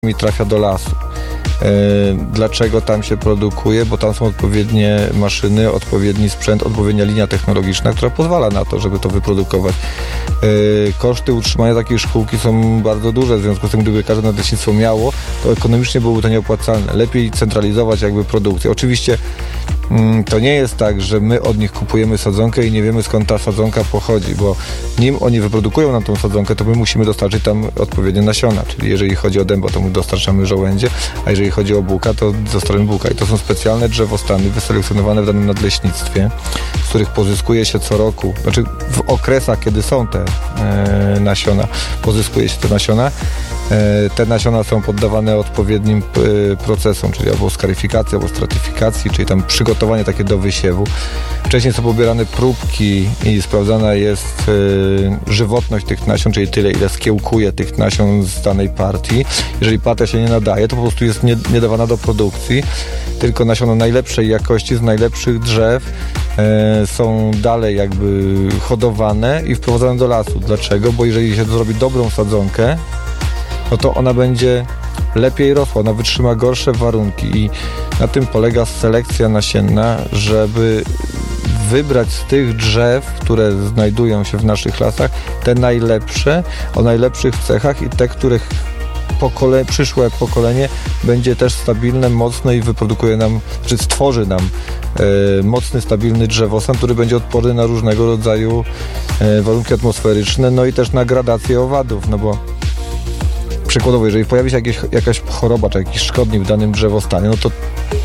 i trafia do lasu. Dlaczego tam się produkuje? Bo tam są odpowiednie maszyny, odpowiedni sprzęt, odpowiednia linia technologiczna, która pozwala na to, żeby to wyprodukować. Koszty utrzymania takiej szkółki są bardzo duże, w związku z tym, gdyby każde nadleśnictwo miało, to ekonomicznie byłoby to nieopłacalne. Lepiej centralizować jakby produkcję. Oczywiście to nie jest tak, że my od nich kupujemy sadzonkę i nie wiemy, skąd ta sadzonka pochodzi, bo nim oni wyprodukują nam tą sadzonkę, to my musimy dostarczyć tam odpowiednie nasiona, czyli jeżeli chodzi o dęba, to my dostarczamy żołędzie, a jeżeli chodzi o buka, to dostarczamy buka. I to są specjalne drzewostany wyselekcjonowane w danym nadleśnictwie, z których pozyskuje się co roku, znaczy w okresach, kiedy są te nasiona, pozyskuje się te nasiona. Te nasiona są poddawane odpowiednim procesom, czyli albo skaryfikacji, albo stratyfikacji, czyli tam przygotowanie takie do wysiewu. Wcześniej są pobierane próbki i sprawdzana jest żywotność tych nasion, czyli tyle, ile skiełkuje tych nasion z danej partii. Jeżeli partia się nie nadaje, to po prostu jest nie dawana do produkcji, tylko nasiona najlepszej jakości, z najlepszych drzew są dalej jakby hodowane i wprowadzane do lasu. Dlaczego? Bo jeżeli się zrobi dobrą sadzonkę, no to ona będzie lepiej rosła, ona wytrzyma gorsze warunki i na tym polega selekcja nasienna, żeby wybrać z tych drzew, które znajdują się w naszych lasach, te najlepsze, o najlepszych cechach i te, których przyszłe pokolenie będzie też stabilne, mocne i wyprodukuje nam, czy stworzy nam mocny, stabilny drzewostan, który będzie odporny na różnego rodzaju warunki atmosferyczne, no i też na gradację owadów, no bo przykładowo, jeżeli pojawi się jakaś choroba, czy jakiś szkodnik w danym drzewostanie, no to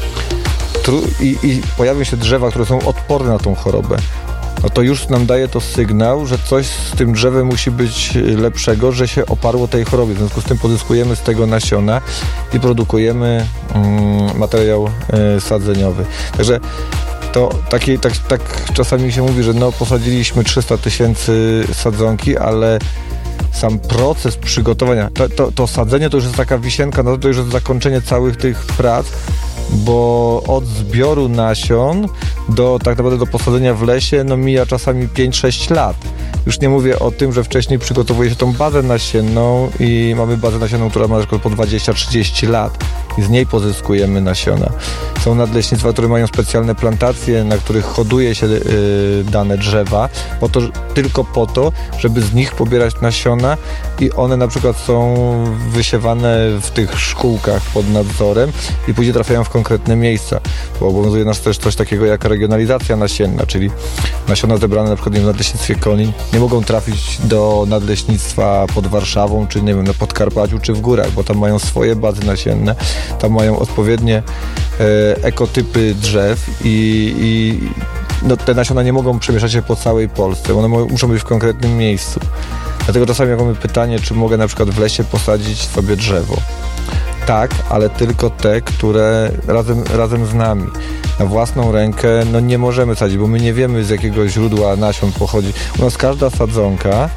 i pojawią się drzewa, które są odporne na tą chorobę, no to już nam daje to sygnał, że coś z tym drzewem musi być lepszego, że się oparło tej chorobie. W związku z tym pozyskujemy z tego nasiona i produkujemy materiał sadzeniowy. Także to tak czasami się mówi, że no posadziliśmy 300 000 sadzonki, ale sam proces przygotowania, to sadzenie to już jest taka wisienka, no to już jest zakończenie całych tych prac, bo od zbioru nasion do tak naprawdę do posadzenia w lesie no mija czasami 5-6 lat. Już nie mówię o tym, że wcześniej przygotowuje się tą bazę nasienną i mamy bazę nasionną, która ma na przykład po 20-30 lat i z niej pozyskujemy nasiona. Są nadleśnictwa, które mają specjalne plantacje, na których hoduje się dane drzewa, tylko po to, żeby z nich pobierać nasiona i one na przykład są wysiewane w tych szkółkach pod nadzorem i później trafiają w konkretne miejsca, bo obowiązuje nas też coś takiego jak regionalizacja nasienna, czyli nasiona zebrane na przykład w nadleśnictwie Konin nie mogą trafić do nadleśnictwa pod Warszawą, czy nie wiem, na Podkarpaciu, czy w górach, bo tam mają swoje bazy nasienne, tam mają odpowiednie ekotypy drzew i no, te nasiona nie mogą przemieszczać się po całej Polsce, one muszą być w konkretnym miejscu. Dlatego czasami jak mamy pytanie, czy mogę na przykład w lesie posadzić sobie drzewo. Tak, ale tylko te, które razem z nami. Na własną rękę no nie możemy sadzić, bo my nie wiemy, z jakiego źródła nasion pochodzi. U nas każda sadzonka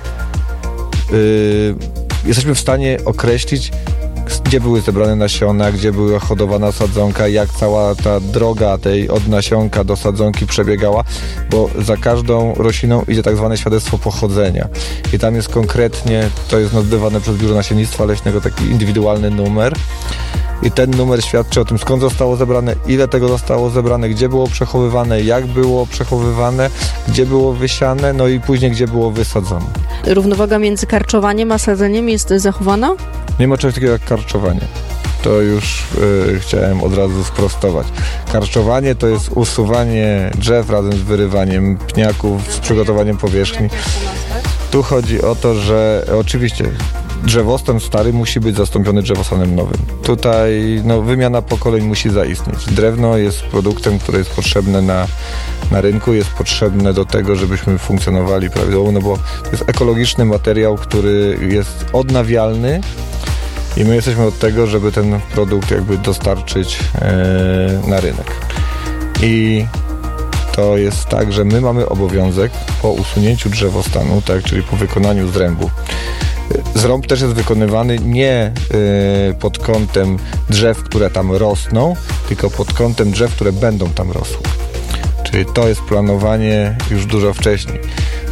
jesteśmy w stanie określić, gdzie były zebrane nasiona, gdzie była hodowana sadzonka, jak cała ta droga tej od nasionka do sadzonki przebiegała, bo za każdą rośliną idzie tak zwane świadectwo pochodzenia. I tam jest konkretnie, to jest nazywane przez Biuro Nasiennictwa Leśnego taki indywidualny numer. I ten numer świadczy o tym, skąd zostało zebrane, ile tego zostało zebrane, gdzie było przechowywane, jak było przechowywane, gdzie było wysiane, no i później gdzie było wysadzone. Równowaga między karczowaniem a sadzeniem jest zachowana? Nie ma czegoś takiego jak karczowanie. To już chciałem od razu sprostować. Karczowanie to jest usuwanie drzew razem z wyrywaniem pniaków, z przygotowaniem powierzchni. Tu chodzi o to, że oczywiście drzewostan stary musi być zastąpiony drzewostanem nowym. Tutaj wymiana pokoleń musi zaistnieć. Drewno jest produktem, które jest potrzebne na rynku, jest potrzebne do tego, żebyśmy funkcjonowali prawidłowo, bo to jest ekologiczny materiał, który jest odnawialny i my jesteśmy od tego, żeby ten produkt jakby dostarczyć na rynek. I to jest tak, że my mamy obowiązek po usunięciu drzewostanu, tak, czyli po wykonaniu zrębu. Zrąb też jest wykonywany nie pod kątem drzew, które tam rosną, tylko pod kątem drzew, które będą tam rosły. Czyli to jest planowanie już dużo wcześniej.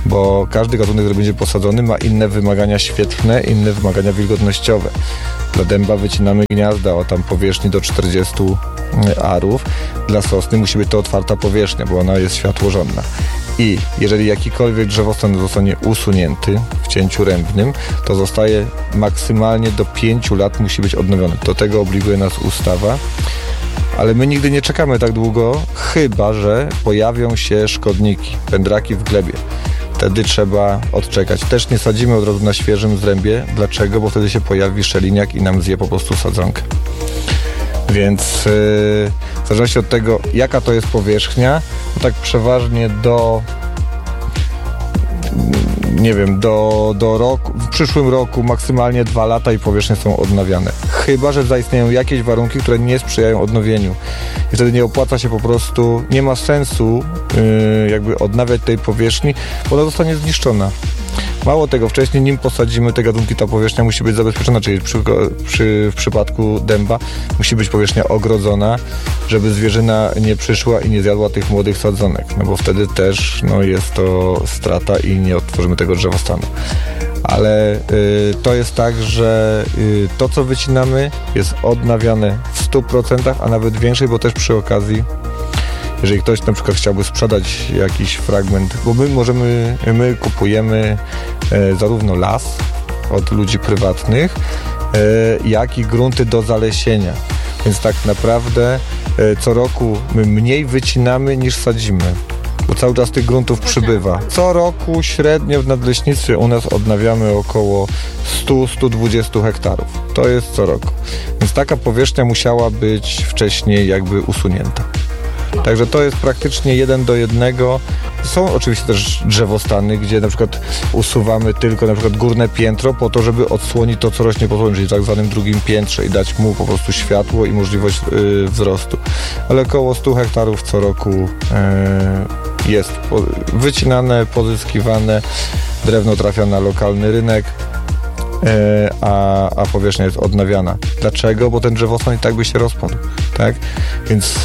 bo każdy gatunek, który będzie posadzony, ma inne wymagania świetlne, inne wymagania wilgotnościowe. Dla dęba wycinamy gniazda o tam powierzchni do 40 arów. Dla sosny musi być to otwarta powierzchnia, bo ona jest światłożonna. I jeżeli jakikolwiek drzewostan zostanie usunięty w cięciu rębnym, to zostaje maksymalnie do 5 lat musi być odnowiony. Do tego obliguje nas ustawa. Ale my nigdy nie czekamy tak długo, chyba że pojawią się szkodniki, pędraki w glebie. Wtedy trzeba odczekać. Też nie sadzimy od razu na świeżym zrębie. Dlaczego? Bo wtedy się pojawi szeliniak i nam zje po prostu sadzonkę. Więc w zależności od tego, jaka to jest powierzchnia, to tak przeważnie do roku, w przyszłym roku maksymalnie 2 lata i powierzchnie są odnawiane. Chyba że zaistnieją jakieś warunki, które nie sprzyjają odnowieniu. I wtedy nie opłaca się po prostu, nie ma sensu jakby odnawiać tej powierzchni, bo ona zostanie zniszczona. Mało tego, wcześniej nim posadzimy te gatunki, ta powierzchnia musi być zabezpieczona, czyli w przypadku dęba musi być powierzchnia ogrodzona, żeby zwierzyna nie przyszła i nie zjadła tych młodych sadzonek, no bo wtedy też jest to strata i nie odtworzymy tego drzewostanu. Ale to jest tak, że to, co wycinamy, jest odnawiane w 100%, a nawet większej, bo też przy okazji, jeżeli ktoś na przykład chciałby sprzedać jakiś fragment, bo my kupujemy zarówno las od ludzi prywatnych, jak i grunty do zalesienia. Więc tak naprawdę co roku my mniej wycinamy niż sadzimy, bo cały czas tych gruntów przybywa. Co roku średnio w nadleśnictwie u nas odnawiamy około 100-120 hektarów. To jest co roku. Więc taka powierzchnia musiała być wcześniej jakby usunięta. Także to jest praktycznie 1 do 1. Są oczywiście też drzewostany, gdzie na przykład usuwamy tylko na przykład górne piętro po to, żeby odsłonić to, co rośnie pod spodem, czyli w tak zwanym drugim piętrze i dać mu po prostu światło i możliwość wzrostu. Ale około 100 hektarów co roku jest wycinane, pozyskiwane, drewno trafia na lokalny rynek, a powierzchnia jest odnawiana. Dlaczego? Bo ten drzewostan i tak by się rozpadł, tak? Więc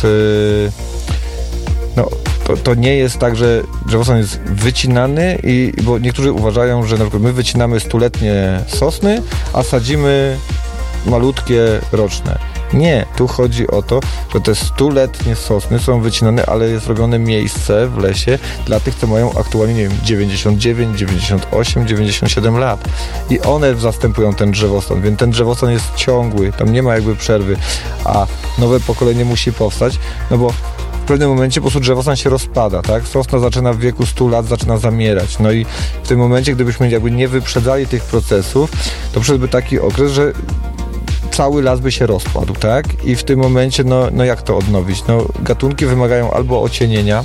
to nie jest tak, że drzewostan jest wycinany bo niektórzy uważają, że na przykład my wycinamy 100-letnie sosny, a sadzimy malutkie roczne. Nie, tu chodzi o to, że te 100-letnie sosny są wycinane, ale jest robione miejsce w lesie dla tych, co mają aktualnie, nie wiem, 99, 98, 97 lat. I one zastępują ten drzewostan, więc ten drzewostan jest ciągły, tam nie ma jakby przerwy, a nowe pokolenie musi powstać, no bo w pewnym momencie po prostu drzewostan się rozpada, tak? Sosna zaczyna w wieku 100 lat, zaczyna zamierać. No i w tym momencie, gdybyśmy jakby nie wyprzedzali tych procesów, to przyszedłby taki okres, że cały las by się rozpadł, tak? I w tym momencie, no jak to odnowić? No, gatunki wymagają albo ocienienia,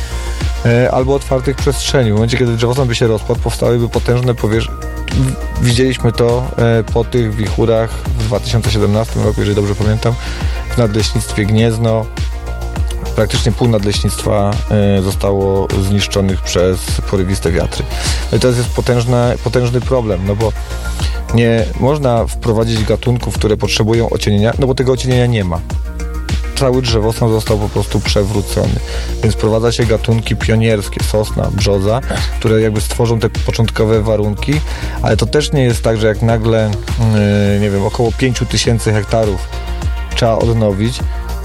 albo otwartych przestrzeni. W momencie, kiedy drzewostan by się rozpadł, powstałyby potężne powierzchnie. Widzieliśmy to po tych wichurach w 2017 roku, jeżeli dobrze pamiętam, w nadleśnictwie Gniezno. Praktycznie pół nadleśnictwa zostało zniszczonych przez porywiste wiatry. No i to jest potężny problem, no bo nie można wprowadzić gatunków, które potrzebują ocienienia, no bo tego ocienienia nie ma. Cały drzewostan został po prostu przewrócony. Więc wprowadza się gatunki pionierskie, sosna, brzoza, które jakby stworzą te początkowe warunki, ale to też nie jest tak, że jak nagle, około 5000 hektarów trzeba odnowić,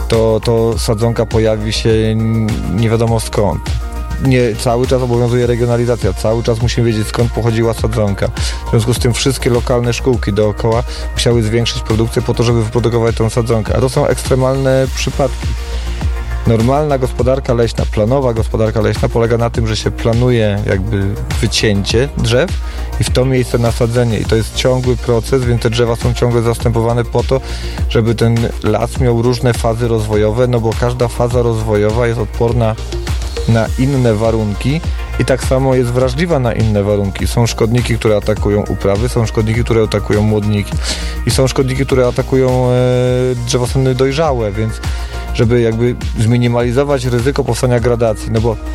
to sadzonka pojawi się nie wiadomo skąd. Nie, cały czas obowiązuje regionalizacja, cały czas musimy wiedzieć, skąd pochodziła sadzonka. W związku z tym wszystkie lokalne szkółki dookoła musiały zwiększyć produkcję po to, żeby wyprodukować tą sadzonkę. A to są ekstremalne przypadki. Normalna gospodarka leśna, planowa gospodarka leśna polega na tym, że się planuje jakby wycięcie drzew i w to miejsce nasadzenie. I to jest ciągły proces, więc te drzewa są ciągle zastępowane po to, żeby ten las miał różne fazy rozwojowe, no bo każda faza rozwojowa jest odporna na inne warunki i tak samo jest wrażliwa na inne warunki. Są szkodniki, które atakują uprawy, są szkodniki, które atakują młodniki i są szkodniki, które atakują drzewostany dojrzałe, więc żeby jakby zminimalizować ryzyko powstania gradacji, no bo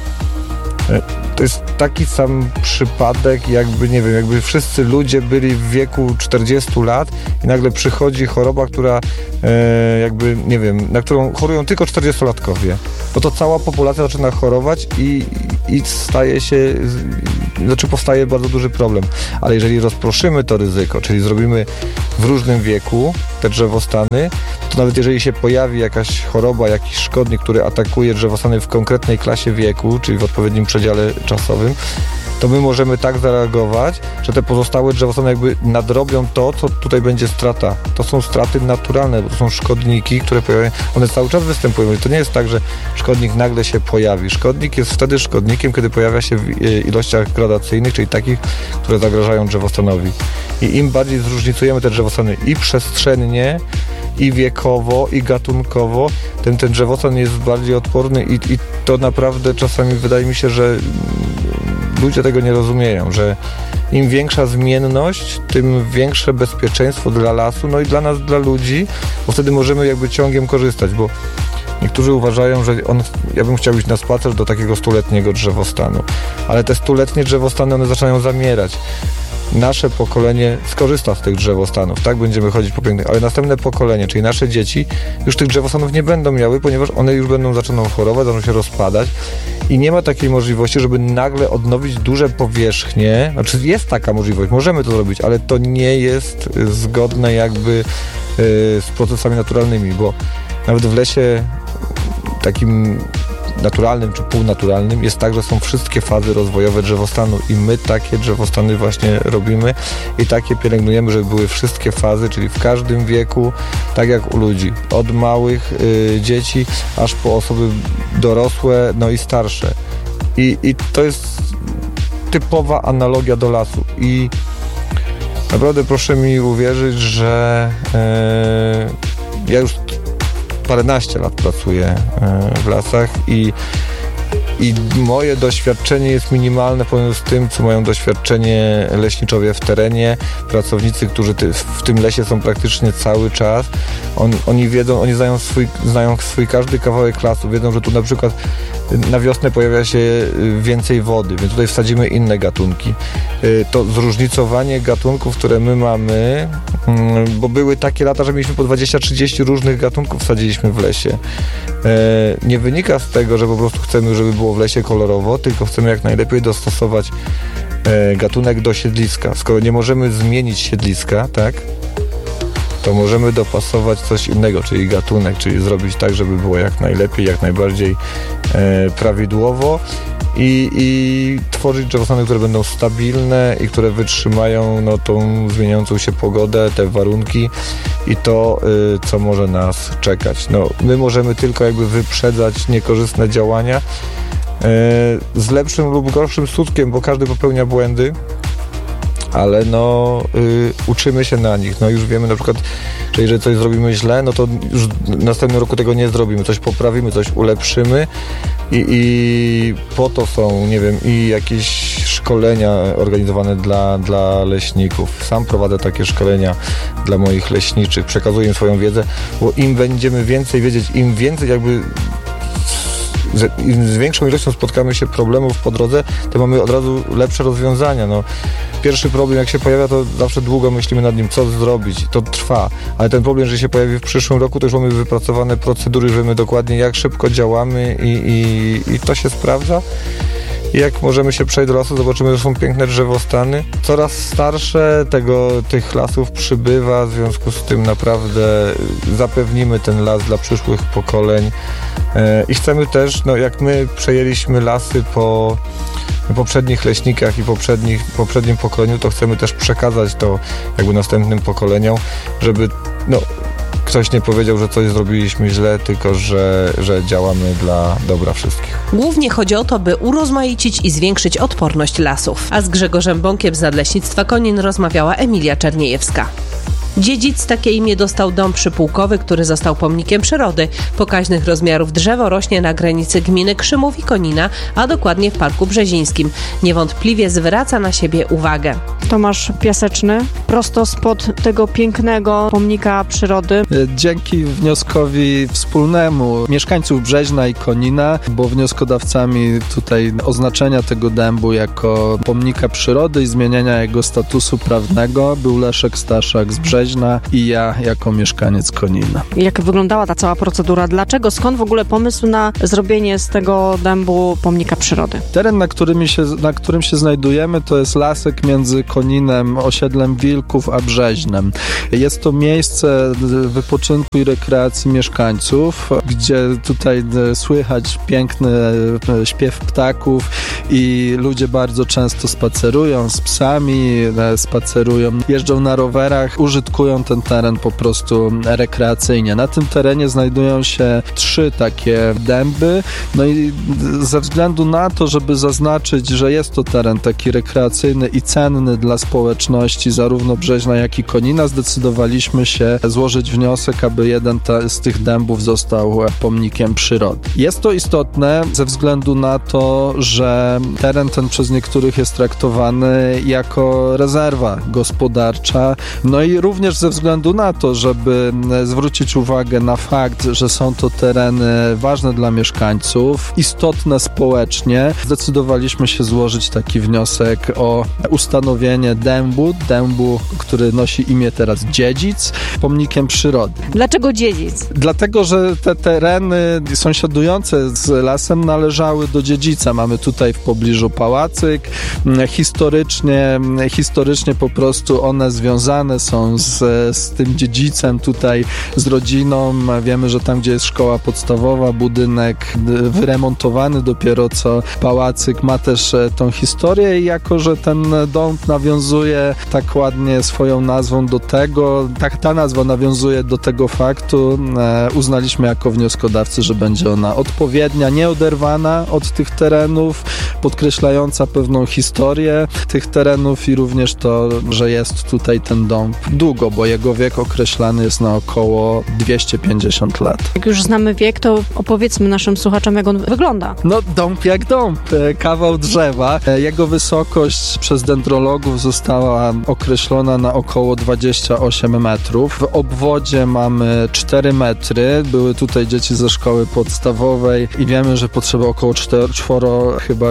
to jest taki sam przypadek, jakby wszyscy ludzie byli w wieku 40 lat i nagle przychodzi choroba, która na którą chorują tylko 40-latkowie. No to cała populacja zaczyna chorować i i powstaje bardzo duży problem. Ale jeżeli rozproszymy to ryzyko, czyli zrobimy w różnym wieku te drzewostany, to nawet jeżeli się pojawi jakaś choroba, jakiś szkodnik, który atakuje drzewostany w konkretnej klasie wieku, czyli w odpowiednim przedziale czasowym, to my możemy tak zareagować, że te pozostałe drzewostany jakby nadrobią to, co tutaj będzie strata. To są straty naturalne, bo to są szkodniki, które pojawiają, one cały czas występują. I to nie jest tak, że szkodnik nagle się pojawi. Szkodnik jest wtedy szkodnikiem, kiedy pojawia się w ilościach gradacyjnych, czyli takich, które zagrażają drzewostanowi. I im bardziej zróżnicujemy te drzewostany i przestrzennie, i wiekowo, i gatunkowo, ten drzewostan jest bardziej odporny i to naprawdę czasami wydaje mi się, że ludzie tego nie rozumieją, że im większa zmienność, tym większe bezpieczeństwo dla lasu, no i dla nas, dla ludzi, bo wtedy możemy jakby ciągiem korzystać, bo niektórzy uważają, że ja bym chciał iść na spacer do takiego 100-letniego drzewostanu, ale te 100-letnie drzewostany, one zaczynają zamierać. Nasze pokolenie skorzysta z tych drzewostanów, tak? Będziemy chodzić po pięknych, ale następne pokolenie, czyli nasze dzieci, już tych drzewostanów nie będą miały, ponieważ one już zaczną chorować, zaczną się rozpadać i nie ma takiej możliwości, żeby nagle odnowić duże powierzchnie. Znaczy jest taka możliwość, możemy to zrobić, ale to nie jest zgodne jakby z procesami naturalnymi, bo nawet w lesie takim naturalnym czy półnaturalnym jest tak, że są wszystkie fazy rozwojowe drzewostanu i my takie drzewostany właśnie robimy i takie pielęgnujemy, żeby były wszystkie fazy, czyli w każdym wieku, tak jak u ludzi, od małych dzieci aż po osoby dorosłe, no i starsze. I to jest typowa analogia do lasu i naprawdę proszę mi uwierzyć, że ja już paręnaście lat pracuję w lasach i moje doświadczenie jest minimalne porównane z tym, co mają doświadczenie leśniczowie w terenie, pracownicy, którzy w tym lesie są praktycznie cały czas. Oni wiedzą, oni znają swój każdy kawałek lasu, wiedzą, że tu na przykład na wiosnę pojawia się więcej wody, więc tutaj wsadzimy inne gatunki. To zróżnicowanie gatunków, które my mamy, bo były takie lata, że mieliśmy po 20-30 różnych gatunków wsadziliśmy w lesie. Nie wynika z tego, że po prostu chcemy, żeby było w lesie kolorowo, tylko chcemy jak najlepiej dostosować gatunek do siedliska. Skoro nie możemy zmienić siedliska, tak, to możemy dopasować coś innego, czyli gatunek, czyli zrobić tak, żeby było jak najlepiej, jak najbardziej prawidłowo i tworzyć drzewostany, które będą stabilne i które wytrzymają tą zmieniającą się pogodę, te warunki i to, co może nas czekać. My możemy tylko jakby wyprzedzać niekorzystne działania z lepszym lub gorszym skutkiem, bo każdy popełnia błędy, ale uczymy się na nich. Już wiemy na przykład, że jeżeli coś zrobimy źle, to już w następnym roku tego nie zrobimy. Coś poprawimy, coś ulepszymy i po to są, nie wiem, i jakieś szkolenia organizowane dla leśników. Sam prowadzę takie szkolenia dla moich leśniczych. Przekazuję im swoją wiedzę, bo im będziemy więcej wiedzieć, im więcej jakby im z większą ilością spotkamy się problemów po drodze, to mamy od razu lepsze rozwiązania. Pierwszy problem, jak się pojawia, to zawsze długo myślimy nad nim, co zrobić. To trwa, ale ten problem, jeżeli się pojawi w przyszłym roku, to już mamy wypracowane procedury, że wiemy dokładnie, jak szybko działamy i to się sprawdza. Jak możemy się przejść do lasu, zobaczymy, że są piękne drzewostany. Coraz starsze tych lasów przybywa, w związku z tym naprawdę zapewnimy ten las dla przyszłych pokoleń. I chcemy też, jak my przejęliśmy lasy po poprzednich leśnikach i poprzednim pokoleniu, to chcemy też przekazać to jakby następnym pokoleniom, żeby ktoś nie powiedział, że coś zrobiliśmy źle, tylko że działamy dla dobra wszystkich. Głównie chodzi o to, by urozmaicić i zwiększyć odporność lasów. A z Grzegorzem Bąkiem z Nadleśnictwa Konin rozmawiała Emilia Czerniejewska. Dziedzic takie imię dostał dom przypułkowy, który został pomnikiem przyrody. Pokaźnych rozmiarów drzewo rośnie na granicy gminy Krzymów i Konina, a dokładnie w Parku Brzezińskim. Niewątpliwie zwraca na siebie uwagę. Tomasz Piaseczny, prosto spod tego pięknego pomnika przyrody. Dzięki wnioskowi wspólnemu mieszkańców Brzeźna i Konina, bo wnioskodawcami tutaj oznaczenia tego dębu jako pomnika przyrody i zmieniania jego statusu prawnego był Leszek Staszak z Brzeźna. Brzeźna i ja jako mieszkaniec Konina. Jak wyglądała ta cała procedura? Dlaczego? Skąd w ogóle pomysł na zrobienie z tego dębu pomnika przyrody? Teren, na którym się znajdujemy, to jest lasek między Koninem, osiedlem Wilków, a Brzeźnem. Jest to miejsce wypoczynku i rekreacji mieszkańców, gdzie tutaj słychać piękny śpiew ptaków i ludzie bardzo często spacerują z psami, jeżdżą na rowerach, użytkują ten teren po prostu rekreacyjnie. Na tym terenie znajdują się 3 takie dęby, no i ze względu na to, żeby zaznaczyć, że jest to teren taki rekreacyjny i cenny dla społeczności zarówno Brzeźna, jak i Konina, zdecydowaliśmy się złożyć wniosek, aby jeden z tych dębów został pomnikiem przyrody. Jest to istotne ze względu na to, że teren ten przez niektórych jest traktowany jako rezerwa gospodarcza, no i również ze względu na to, żeby zwrócić uwagę na fakt, że są to tereny ważne dla mieszkańców, istotne społecznie, zdecydowaliśmy się złożyć taki wniosek o ustanowienie dębu, który nosi imię teraz Dziedzic, pomnikiem przyrody. Dlaczego Dziedzic? Dlatego, że te tereny sąsiadujące z lasem należały do Dziedzica. Mamy tutaj w pobliżu pałacyk. Historycznie po prostu one związane są z tym dziedzicem tutaj, z rodziną. Wiemy, że tam, gdzie jest szkoła podstawowa, budynek wyremontowany dopiero co pałacyk ma też tą historię i jako, że ten dom nawiązuje tak ładnie swoją nazwą do tego, ta nazwa nawiązuje do tego faktu, uznaliśmy jako wnioskodawcy, że będzie ona odpowiednia, nieoderwana od tych terenów, podkreślająca pewną historię tych terenów i również to, że jest tutaj ten dąb długo, bo jego wiek określany jest na około 250 lat. Jak już znamy wiek, to opowiedzmy naszym słuchaczom, jak on wygląda. No dąb jak dąb, kawał drzewa. Jego wysokość przez dendrologów została określona na około 28 metrów. W obwodzie mamy 4 metry. Były tutaj dzieci ze szkoły podstawowej i wiemy, że potrzeba około 4 chyba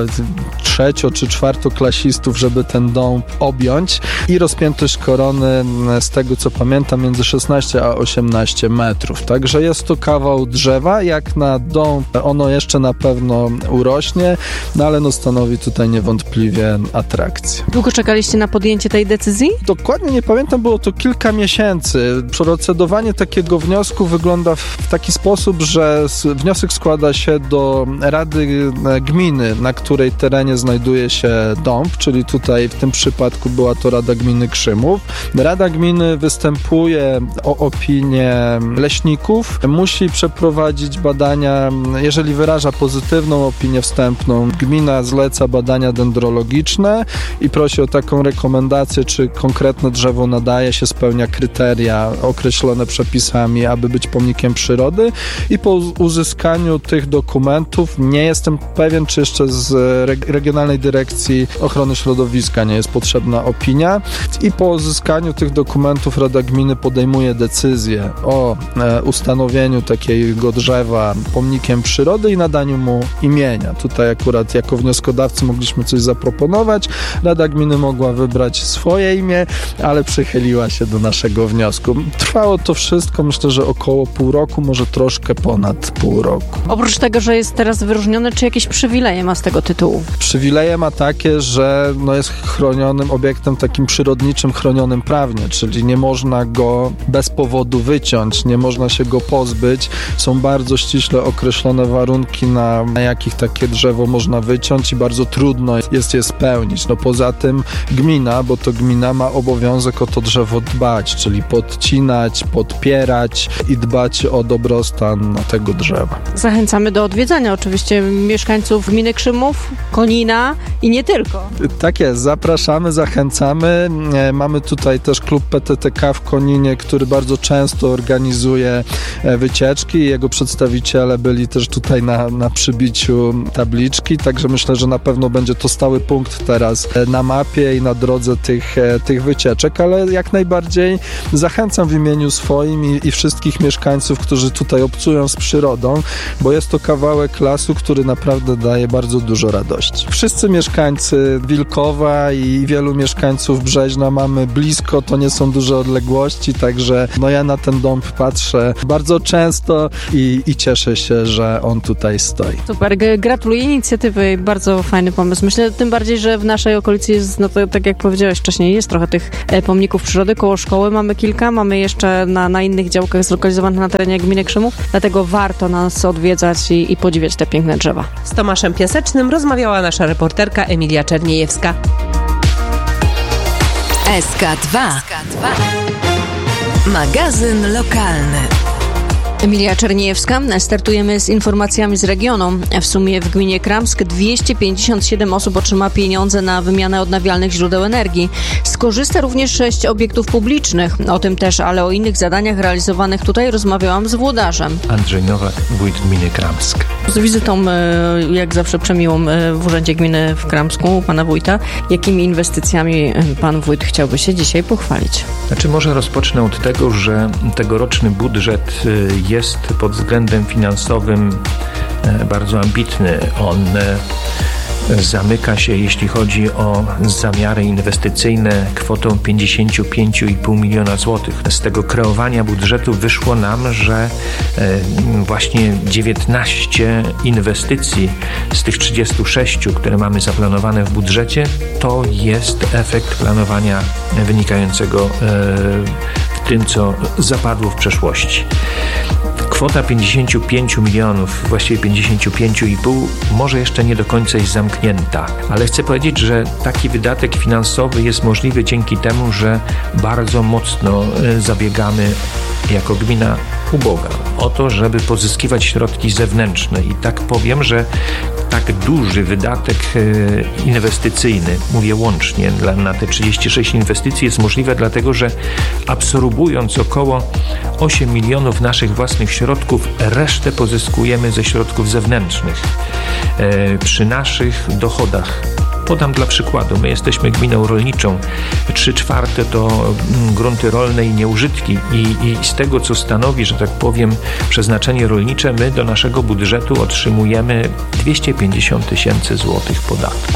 3. czy 4. klasistów, żeby ten dąb objąć i rozpiętość korony, z tego co pamiętam, między 16 a 18 metrów. Także jest to kawał drzewa. Jak na dąb ono jeszcze na pewno urośnie, no ale no stanowi tutaj niewątpliwie atrakcję. Długo czekaliście na podjęcie tej decyzji? Dokładnie nie pamiętam, było to kilka miesięcy. Procedowanie takiego wniosku wygląda w taki sposób, że wniosek składa się do Rady Gminy, na której terenie znajduje się dąb, czyli tutaj w tym przypadku była to Rada Gminy Krzymów. Rada Gminy występuje o opinię leśników, musi przeprowadzić badania, jeżeli wyraża pozytywną opinię wstępną, gmina zleca badania dendrologiczne i prosi o taką rekomendację, czy konkretne drzewo nadaje się, spełnia kryteria określone przepisami, aby być pomnikiem przyrody i po uzyskaniu tych dokumentów, nie jestem pewien, czy jeszcze z Regionalnej Dyrekcji Ochrony Środowiska nie jest potrzebna opinia i po uzyskaniu tych dokumentów Rada Gminy podejmuje decyzję o ustanowieniu takiego drzewa pomnikiem przyrody i nadaniu mu imienia. Tutaj akurat jako wnioskodawcy mogliśmy coś zaproponować. Rada Gminy mogła wybrać swoje imię, ale przychyliła się do naszego wniosku. Trwało to wszystko, myślę, że około pół roku, może troszkę ponad pół roku. Oprócz tego, że jest teraz wyróżniony, czy jakieś przywileje ma z tego tytułu? Przywileje ma takie, że jest chronionym obiektem takim przyrodniczym, chronionym prawnie, czyli nie można go bez powodu wyciąć, nie można się go pozbyć. Są bardzo ściśle określone warunki, na jakich takie drzewo można wyciąć i bardzo trudno jest je spełnić. Poza tym gmina, bo to gmina ma obowiązek o to drzewo dbać, czyli podcinać, podpierać i dbać o dobrostan tego drzewa. Zachęcamy do odwiedzania oczywiście mieszkańców gminy Krzymów, Konina i nie tylko. Tak jest, zapraszamy, zachęcamy. Mamy tutaj też klub PTTK w Koninie, który bardzo często organizuje wycieczki. Jego przedstawiciele byli też tutaj na przybiciu tabliczki, także myślę, że na pewno będzie to stały punkt teraz na mapie i na drodze tych wycieczek, ale jak najbardziej zachęcam w imieniu swoim i wszystkich mieszkańców, którzy tutaj obcują z przyrodą, bo jest to kawałek lasu, który naprawdę daje bardzo dużo radości. Wszyscy mieszkańcy Wilkowa i wielu mieszkańców Brzeźna mamy blisko, to nie są duże odległości, także ja na ten dąb patrzę bardzo często i cieszę się, że on tutaj stoi. Super, gratuluję inicjatywy, bardzo fajny pomysł. Myślę tym bardziej, że w naszej okolicy jest, to tak jak powiedziałeś wcześniej, jest trochę tych pomników przyrody. Koło szkoły mamy kilka, mamy jeszcze na innych działkach zlokalizowanych na terenie gminy Krzymów, dlatego warto nas odwiedzać i podziwiać te piękne drzewa. Z Tomaszem Piasecznym rozmawiała nasza reporterka Emilia Czerniejewska. SK2. Magazyn lokalny. Emilia Czerniejewska. Startujemy z informacjami z regionu. W sumie w gminie Kramsk 257 osób otrzyma pieniądze na wymianę odnawialnych źródeł energii. Skorzysta również 6 obiektów publicznych. O tym też, ale o innych zadaniach realizowanych tutaj rozmawiałam z włodarzem. Andrzej Nowak, wójt gminy Kramsk. Z wizytą, jak zawsze przemiłą w Urzędzie Gminy w Kramsku, pana wójta. Jakimi inwestycjami pan wójt chciałby się dzisiaj pochwalić? Może rozpocznę od tego, że tegoroczny budżet jest pod względem finansowym bardzo ambitny. On zamyka się, jeśli chodzi o zamiary inwestycyjne, kwotą 55,5 miliona złotych. Z tego kreowania budżetu wyszło nam, że właśnie 19 inwestycji z tych 36, które mamy zaplanowane w budżecie, to jest efekt planowania wynikającego w tym, co zapadło w przeszłości. Kwota 55 milionów, właściwie 55,5 może jeszcze nie do końca jest zamknięta, ale chcę powiedzieć, że taki wydatek finansowy jest możliwy dzięki temu, że bardzo mocno zabiegamy jako gmina uboga o to, żeby pozyskiwać środki zewnętrzne i tak powiem, że tak duży wydatek inwestycyjny, mówię łącznie na te 36 inwestycji, jest możliwe dlatego, że absorbując około 8 milionów naszych własnych środków, resztę pozyskujemy ze środków zewnętrznych. Przy naszych dochodach, podam dla przykładu, my jesteśmy gminą rolniczą, 3/4 to grunty rolne i nieużytki i z tego, co stanowi, że tak powiem, przeznaczenie rolnicze, my do naszego budżetu otrzymujemy 250 tysięcy złotych podatku.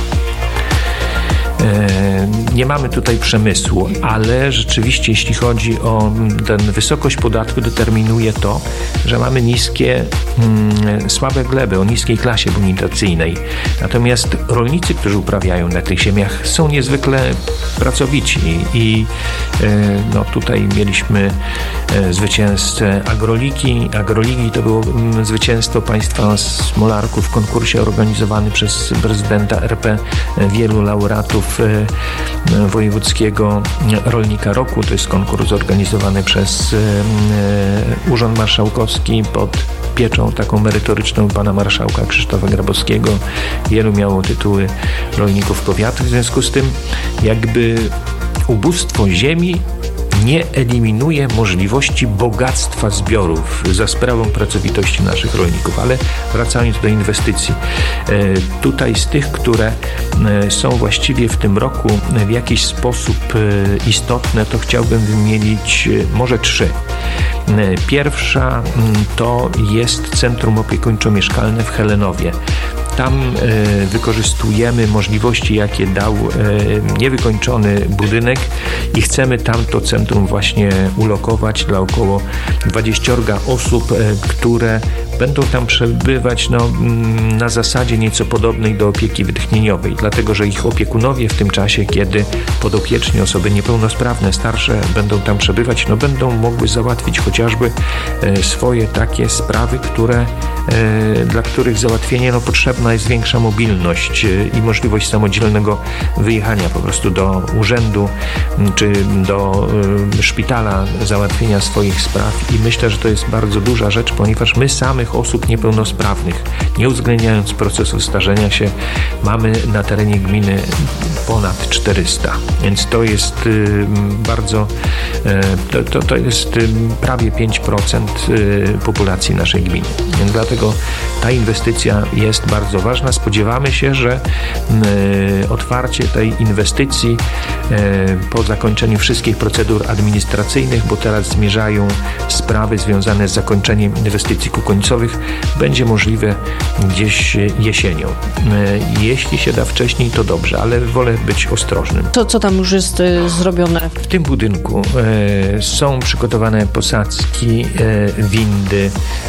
Nie mamy tutaj przemysłu, ale rzeczywiście jeśli chodzi o tę wysokość podatku, determinuje to, że mamy niskie, słabe gleby o niskiej klasie bonitacyjnej. Natomiast rolnicy, którzy uprawiają na tych ziemiach, są niezwykle pracowici i tutaj mieliśmy zwycięzcę Agroligi to było zwycięstwo państwa Smolarków w konkursie organizowanym przez prezydenta RP, wielu laureatów wojewódzkiego rolnika roku. To jest konkurs organizowany przez Urząd Marszałkowski pod pieczą taką merytoryczną pana marszałka Krzysztofa Grabowskiego. Wielu miało tytuły rolników powiatu. W związku z tym jakby ubóstwo ziemi nie eliminuje możliwości bogactwa zbiorów za sprawą pracowitości naszych rolników. Ale wracając do inwestycji, tutaj z tych, które są właściwie w tym roku w jakiś sposób istotne, to chciałbym wymienić może 3. Pierwsza to jest Centrum Opiekuńczo-Mieszkalne w Helenowie. Tam wykorzystujemy możliwości, jakie dał niewykończony budynek i chcemy tam to centrum właśnie ulokować dla około 20 osób, które będą tam przebywać na zasadzie nieco podobnej do opieki wytchnieniowej, dlatego że ich opiekunowie w tym czasie, kiedy podopieczni, osoby niepełnosprawne, starsze będą tam przebywać, będą mogły załatwić chociażby swoje takie sprawy, dla których załatwienie potrzebna jest większa mobilność i możliwość samodzielnego wyjechania po prostu do urzędu czy do szpitala, załatwienia swoich spraw i myślę, że to jest bardzo duża rzecz, ponieważ my samych osób niepełnosprawnych, nie uwzględniając procesu starzenia się, mamy na terenie gminy ponad 400, więc to jest bardzo, to jest prawie 5% populacji naszej gminy. Więc dlatego ta inwestycja jest bardzo ważna. Spodziewamy się, że otwarcie tej inwestycji po zakończeniu wszystkich procedur administracyjnych, bo teraz zmierzają sprawy związane z zakończeniem inwestycji ku końcowi, autobusowych będzie możliwe gdzieś jesienią. Jeśli się da wcześniej, to dobrze, ale wolę być ostrożnym. Co tam już jest zrobione? W tym budynku są przygotowane posadzki, windy,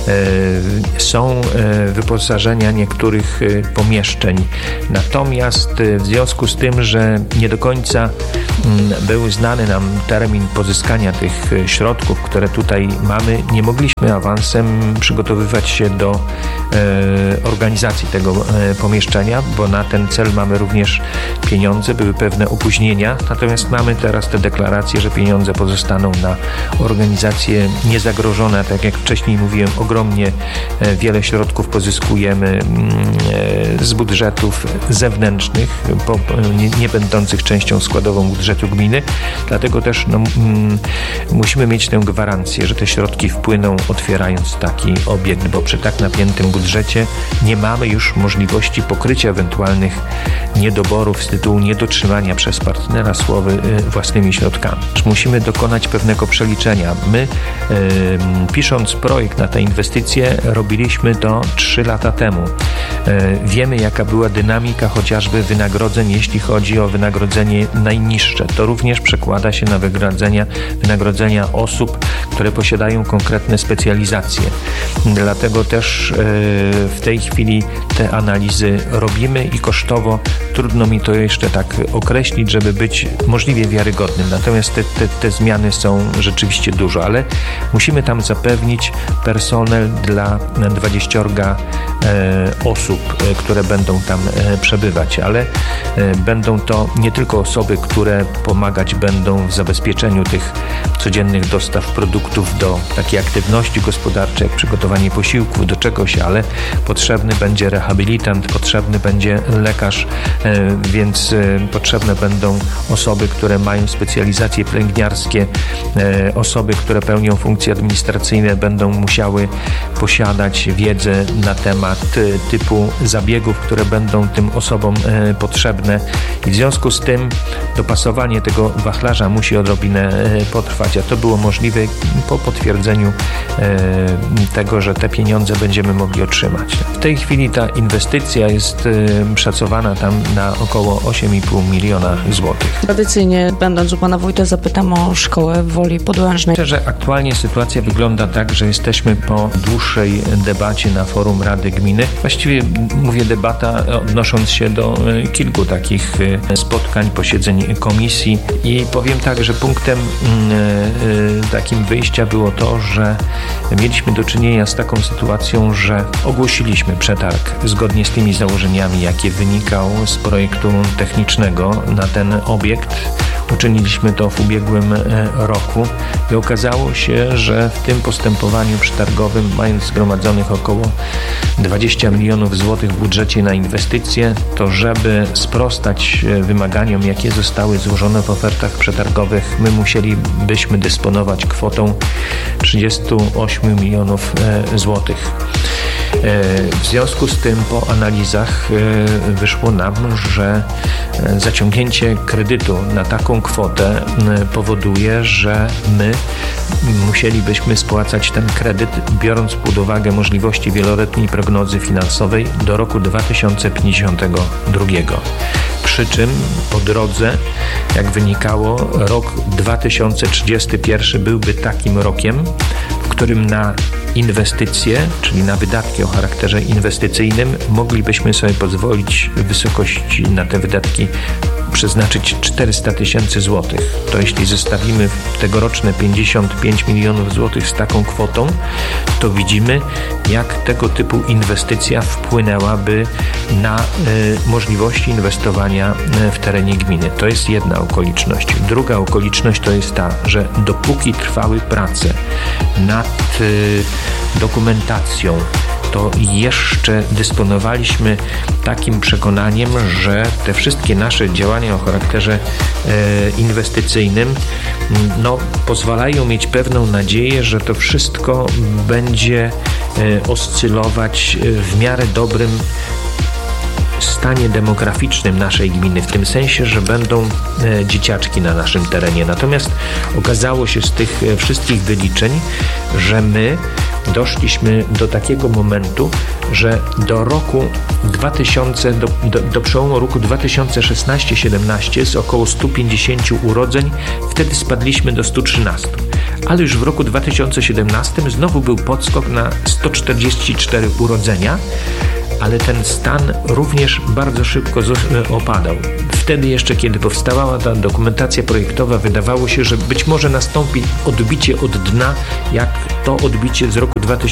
są wyposażenia niektórych pomieszczeń. Natomiast w związku z tym, że nie do końca był znany nam termin pozyskania tych środków, które tutaj mamy, nie mogliśmy awansem przygotowywać się do organizacji tego pomieszczenia, bo na ten cel mamy również pieniądze, były pewne opóźnienia, natomiast mamy teraz te deklaracje, że pieniądze pozostaną na organizacje niezagrożone, tak jak wcześniej mówiłem, ogromnie wiele środków pozyskujemy z budżetów zewnętrznych, nie będących częścią składową budżetu gminy, dlatego też musimy mieć tę gwarancję, że te środki wpłyną, otwierając taki obiekt, bo przy tak napiętym budżecie nie mamy już możliwości pokrycia ewentualnych niedoborów z tytułu niedotrzymania przez partnera słowy własnymi środkami. Musimy dokonać pewnego przeliczenia. My, pisząc projekt na tę inwestycję, robiliśmy to 3 lata temu. Wiemy, jaka była dynamika chociażby wynagrodzeń, jeśli chodzi o wynagrodzenie najniższe. To również przekłada się na wynagrodzenia osób, które posiadają konkretne specjalizacje. Dlatego też w tej chwili te analizy robimy i kosztowo trudno mi to jeszcze tak określić, żeby być możliwie wiarygodnym. Natomiast te zmiany są rzeczywiście dużo, ale musimy tam zapewnić personel dla 20 osób, które będą tam przebywać, ale będą to nie tylko osoby, które pomagać będą w zabezpieczeniu tych codziennych dostaw produktów do takiej aktywności gospodarczej, jak przygotowanie posiłków do czegoś, ale potrzebny będzie rehabilitant, potrzebny będzie lekarz, więc potrzebne będą osoby, które mają specjalizacje pielęgniarskie, osoby, które pełnią funkcje administracyjne, będą musiały posiadać wiedzę na temat typu zabiegów, które będą tym osobom potrzebne i w związku z tym dopasowanie tego wachlarza musi odrobinę potrwać, a to było możliwe po potwierdzeniu tego, że te pieniądze będziemy mogli otrzymać. W tej chwili ta inwestycja jest szacowana tam na około 8,5 miliona złotych. Tradycyjnie, będąc u pana wójta, zapytam o szkołę w Woli Podłężnej. Myślę, że aktualnie sytuacja wygląda tak, że jesteśmy po dłuższej debacie na forum Rady Gminy. Właściwie mówię debata, odnosząc się do kilku takich spotkań, posiedzeń komisji i powiem tak, że punktem takim wyjścia było to, że mieliśmy do czynienia z taką sytuacją, że ogłosiliśmy przetarg zgodnie z tymi założeniami, jakie wynikał z projektu technicznego na ten obiekt. Uczyniliśmy to w ubiegłym roku i okazało się, że w tym postępowaniu przetargowym, mając zgromadzonych około 20 milionów złotych w budżecie na inwestycje, to żeby sprostać wymaganiom, jakie zostały złożone w ofertach przetargowych, my musielibyśmy dysponować kwotą 38 milionów złotych. W związku z tym po analizach wyszło nam, że zaciągnięcie kredytu na taką kwotę powoduje, że my musielibyśmy spłacać ten kredyt, biorąc pod uwagę możliwości wieloletniej prognozy finansowej do roku 2052. Przy czym po drodze, jak wynikało, rok 2031 byłby takim rokiem, w którym na inwestycje, czyli na wydatki o charakterze inwestycyjnym, moglibyśmy sobie pozwolić w wysokości na te wydatki przeznaczyć 400 000 złotych. To jeśli zestawimy tegoroczne 55 milionów złotych z taką kwotą, to widzimy, jak tego typu inwestycja wpłynęłaby na możliwości inwestowania w terenie gminy. To jest jedna okoliczność. Druga okoliczność to jest ta, że dopóki trwały prace nad dokumentacją, to jeszcze dysponowaliśmy takim przekonaniem, że te wszystkie nasze działania o charakterze inwestycyjnym pozwalają mieć pewną nadzieję, że to wszystko będzie oscylować w miarę dobrym stanie demograficznym naszej gminy, w tym sensie, że będą dzieciaczki na naszym terenie. Natomiast okazało się z tych wszystkich wyliczeń, że my doszliśmy do takiego momentu, że do roku 2000, do przełomu roku 2016-17 z około 150 urodzeń, wtedy spadliśmy do 113. Ale już w roku 2017 znowu był podskok na 144 urodzenia, ale ten stan również bardzo szybko opadał. Wtedy jeszcze, kiedy powstawała ta dokumentacja projektowa, wydawało się, że być może nastąpi odbicie od dna, jak to odbicie z roku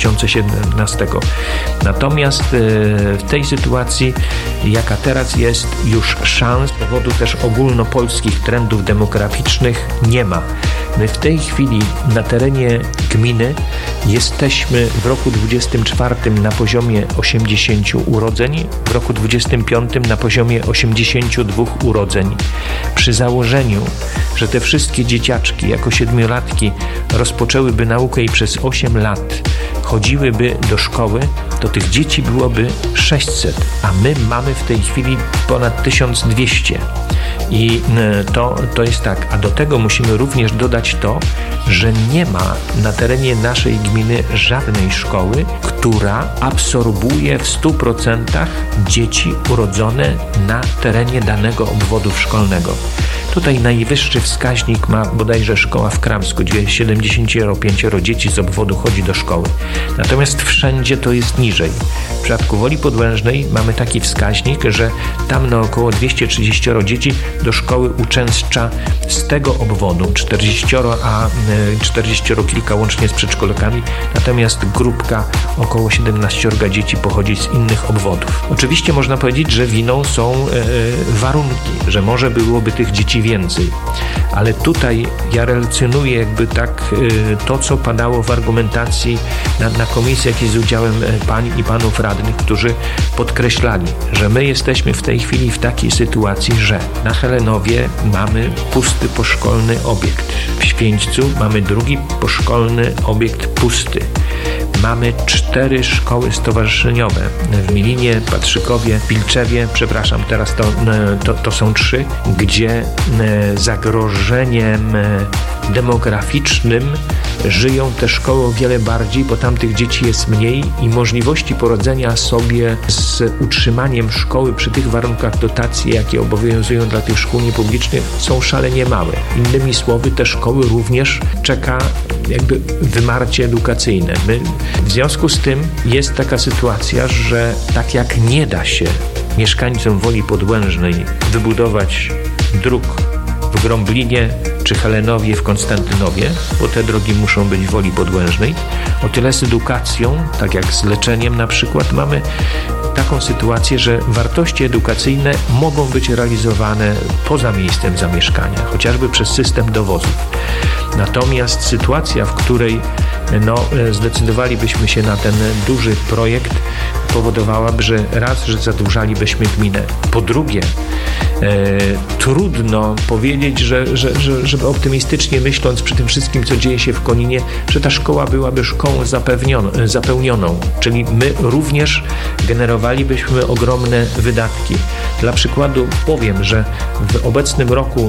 2017. Natomiast w tej sytuacji, jaka teraz jest, już szans z powodu też ogólnopolskich trendów demograficznych nie ma. My w tej chwili na terenie gminy jesteśmy w roku 24 na poziomie 80 urodzeń, w roku 25 na poziomie 82 urodzeń. Przy założeniu, że te wszystkie dzieciaczki jako 7-latki rozpoczęłyby naukę i przez 8 lat chodziłyby do szkoły, to tych dzieci byłoby 600, a my mamy w tej chwili ponad 1200. I to jest tak. A do tego musimy również dodać to, że nie ma na terenie naszej gminy żadnej szkoły, która absorbuje w 100% dzieci urodzone na terenie danego obwodu szkolnego. Tutaj najwyższy wskaźnik ma bodajże szkoła w Kramsku, gdzie 75 dzieci z obwodu chodzi do szkoły. Natomiast wszędzie to jest niżej. W przypadku Woli Podłężnej mamy taki wskaźnik, że tam na około 230 dzieci do szkoły uczęszcza z tego obwodu, 40, a 40 kilka łącznie z przedszkolakami, natomiast grupka około 17 dzieci pochodzi z innych obwodów. Oczywiście można powiedzieć, że winą są warunki, że może byłoby tych dzieci więcej, ale tutaj ja relacjonuję jakby tak to, co padało w argumentacji na komisjach i z udziałem pań i panów radnych, którzy podkreślali, że my jesteśmy w tej chwili w takiej sytuacji, że na Helenowie mamy pusty poszkolny obiekt. W Święćcu mamy drugi poszkolny obiekt pusty. Mamy 4 szkoły stowarzyszeniowe w Milinie, Patrzykowie, Pilczewie, przepraszam, teraz to są 3, gdzie zagrożeniem demograficznym żyją te szkoły o wiele bardziej, bo tam tych dzieci jest mniej i możliwości poradzenia sobie z utrzymaniem szkoły przy tych warunkach dotacji, jakie obowiązują dla tych szkół niepublicznych, są szalenie małe. Innymi słowy, te szkoły również czeka jakby wymarcie edukacyjne. W związku z tym jest taka sytuacja, że tak jak nie da się mieszkańcom Woli Podłężnej wybudować dróg w Grąblinie czy Helenowie w Konstantynowie, bo te drogi muszą być w Woli Podłężnej, o tyle z edukacją, tak jak z leczeniem na przykład, mamy taką sytuację, że wartości edukacyjne mogą być realizowane poza miejscem zamieszkania, chociażby przez system dowozów. Natomiast sytuacja, w której zdecydowalibyśmy się na ten duży projekt, powodowałaby, że raz, że zadłużalibyśmy gminę. Po drugie, trudno powiedzieć, żeby optymistycznie myśląc przy tym wszystkim, co dzieje się w Koninie, że ta szkoła byłaby szkołą zapełnioną, czyli my również generowalibyśmy ogromne wydatki. Dla przykładu powiem, że w obecnym roku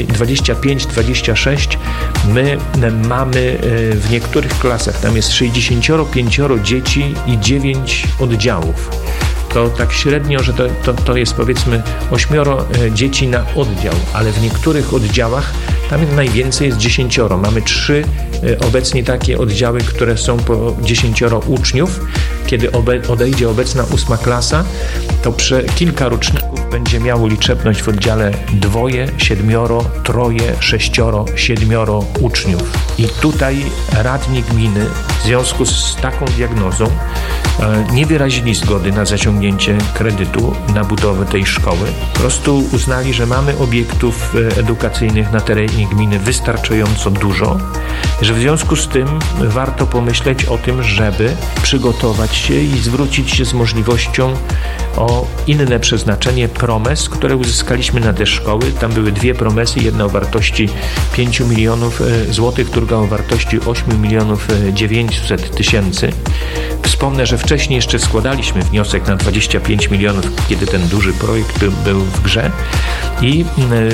25-26 my mamy w niektórych klasach, tam jest 65 dzieci i 9 oddziałów. To tak średnio, że to jest powiedzmy 8 dzieci na oddział, ale w niektórych oddziałach tam najwięcej jest 10. Mamy 3 obecnie takie oddziały, które są po 10 uczniów. Kiedy odejdzie obecna 8 klasa, to kilka roczników będzie miało liczebność w oddziale 2, 7, 3, 6, 7 uczniów. I tutaj radni gminy w związku z taką diagnozą nie wyrazili zgody na zaciągnięcie kredytu na budowę tej szkoły. Po prostu uznali, że mamy obiektów edukacyjnych na terenie gminy wystarczająco dużo, że w związku z tym warto pomyśleć o tym, żeby przygotować się i zwrócić się z możliwością o inne przeznaczenie promes, które uzyskaliśmy na te szkoły. Tam były 2 promesy, jedna o wartości 5 milionów złotych, druga o wartości 8 milionów 900 tysięcy. Wspomnę, że wcześniej jeszcze składaliśmy wniosek na 25 milionów, kiedy ten duży projekt był w grze i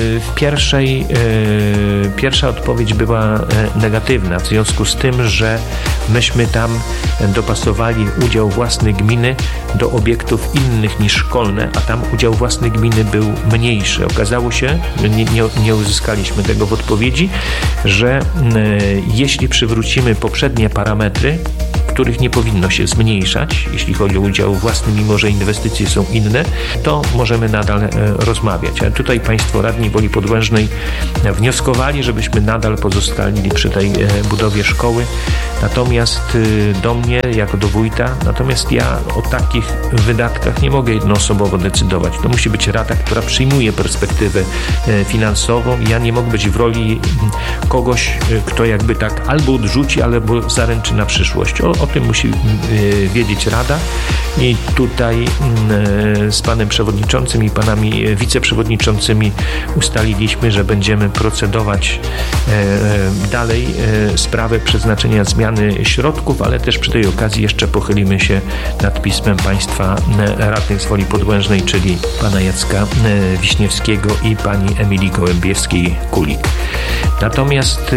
pierwsza odpowiedź była negatywna, w związku z tym, że myśmy tam dopasowali udział własny gminy do obiektów innych niż szkolne, a tam udział własny gminy był mniejszy. Okazało się, nie uzyskaliśmy tego w odpowiedzi, że jeśli przywrócimy poprzednie parametry, których nie powinno się zmniejszać, jeśli chodzi o udział własny, mimo że inwestycje są inne, to możemy nadal rozmawiać. Ale tutaj Państwo radni Woli Podłężnej wnioskowali, żebyśmy nadal pozostali przy tej budowie szkoły. Natomiast do mnie, jako do wójta, natomiast ja o takich wydatkach nie mogę jednoosobowo decydować. To musi być rada, która przyjmuje perspektywę finansową. Ja nie mogę być w roli kogoś, kto jakby tak albo odrzuci, albo zaręczy na przyszłość. O tym musi wiedzieć Rada i tutaj z panem przewodniczącym i panami wiceprzewodniczącymi ustaliliśmy, że będziemy procedować dalej sprawę przeznaczenia zmiany środków, ale też przy tej okazji jeszcze pochylimy się nad pismem państwa radnych z Woli Podłężnej, czyli pana Jacka Wiśniewskiego i pani Emilii Gołębiewskiej-Kulik. Natomiast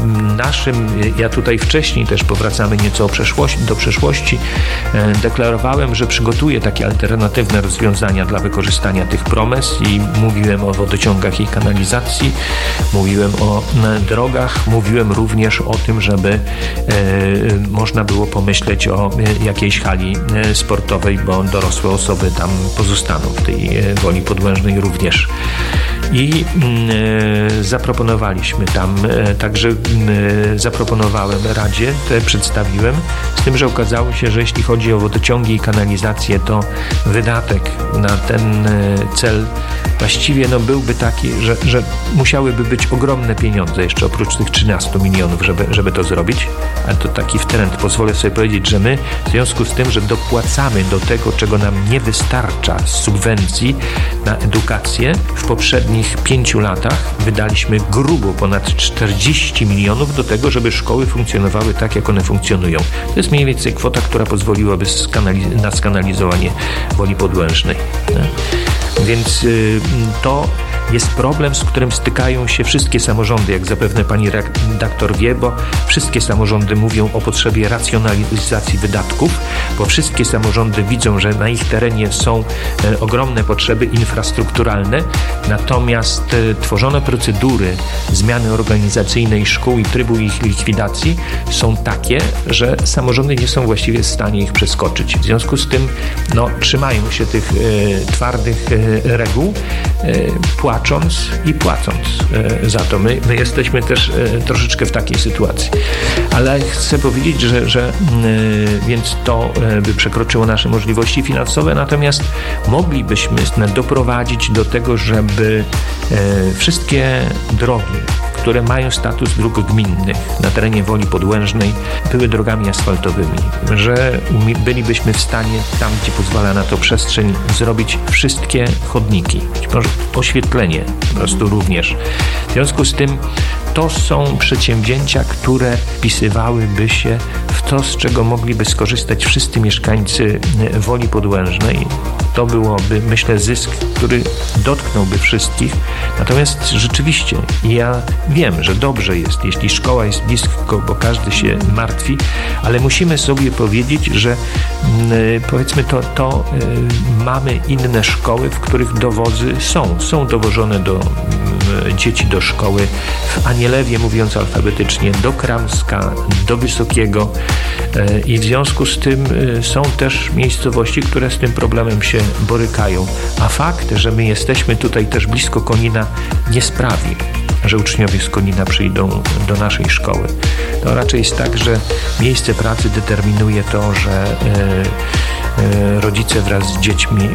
ja tutaj wcześniej też powracamy nieco do przeszłości, deklarowałem, że przygotuję takie alternatywne rozwiązania dla wykorzystania tych promes i mówiłem o wodociągach i kanalizacji, mówiłem o drogach, mówiłem również o tym, żeby można było pomyśleć o jakiejś hali sportowej, bo dorosłe osoby tam pozostaną w tej Woli Podłężnej również. I zaproponowaliśmy tam, także zaproponowałem Radzie, przedstawiłem, z tym, że okazało się, że jeśli chodzi o wodociągi i kanalizację, to wydatek na ten cel właściwie byłby taki, że musiałyby być ogromne pieniądze jeszcze oprócz tych 13 milionów, żeby to zrobić, ale to taki wtręt, pozwolę sobie powiedzieć, że my w związku z tym, że dopłacamy do tego, czego nam nie wystarcza z subwencji na edukację, w poprzednich 5 latach wydaliśmy grubo ponad 40 milionów do tego, żeby szkoły funkcjonowały tak, jak one funkcjonują. To jest mniej więcej kwota, która pozwoliłaby na skanalizowanie Woli Podłężnej. Więc to jest problem, z którym stykają się wszystkie samorządy, jak zapewne pani redaktor wie, bo wszystkie samorządy mówią o potrzebie racjonalizacji wydatków, bo wszystkie samorządy widzą, że na ich terenie są ogromne potrzeby infrastrukturalne, natomiast tworzone procedury zmiany organizacyjnej szkół i trybu ich likwidacji są takie, że samorządy nie są właściwie w stanie ich przeskoczyć. W związku z tym trzymają się tych twardych reguł, płacząc i płacąc za to. My jesteśmy też troszeczkę w takiej sytuacji. Ale chcę powiedzieć, że więc to by przekroczyło nasze możliwości finansowe, natomiast moglibyśmy doprowadzić do tego, żeby wszystkie drogi, które mają status dróg gminnych na terenie Woli Podłężnej, były drogami asfaltowymi, że bylibyśmy w stanie, tam gdzie pozwala na to przestrzeń, zrobić wszystkie chodniki, może oświetlenie po prostu również. W związku z tym to są przedsięwzięcia, które wpisywałyby się w to, z czego mogliby skorzystać wszyscy mieszkańcy Woli Podłężnej. To byłoby, myślę, zysk, który dotknąłby wszystkich. Natomiast rzeczywiście ja wiem, że dobrze jest, jeśli szkoła jest blisko, bo każdy się martwi, ale musimy sobie powiedzieć, że powiedzmy mamy inne szkoły, w których dowozy są dowożone dzieci do szkoły w Anielewie, mówiąc alfabetycznie, do Kramska, do Wysokiego i w związku z tym są też miejscowości, które z tym problemem się borykają. A fakt, że my jesteśmy tutaj też blisko Konina, nie sprawi, że uczniowie z Konina przyjdą do naszej szkoły. To raczej jest tak, że miejsce pracy determinuje to, że rodzice wraz z dziećmi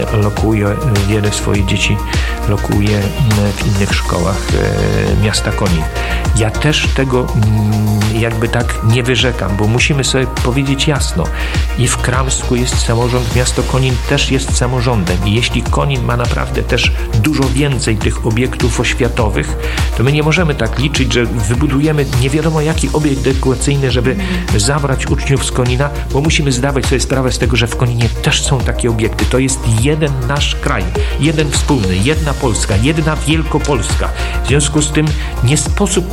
wiele swoich dzieci lokuje w innych szkołach miasta Konin. Ja też tego jakby tak nie wyrzekam, bo musimy sobie powiedzieć jasno, i w Kramsku jest samorząd, miasto Konin też jest samorządem i jeśli Konin ma naprawdę też dużo więcej tych obiektów oświatowych, to my nie możemy tak liczyć, że wybudujemy nie wiadomo jaki obiekt edukacyjny, żeby zabrać uczniów z Konina, bo musimy zdawać sobie sprawę z tego, że w Koninie też są takie obiekty. To jest jeden nasz kraj, jeden wspólny, jedna Polska, jedna Wielkopolska. W związku z tym nie sposób